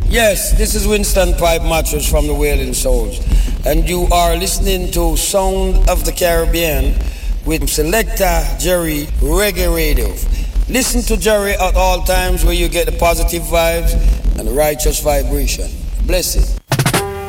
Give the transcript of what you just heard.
Yes, this is Winston Pipe Mattress from the Wailing Souls, and you are listening to Sound of the Caribbean with Selector Jerry Reggae Radio. Listen to Jerry at all times where you get the positive vibes and the righteous vibration. Bless it.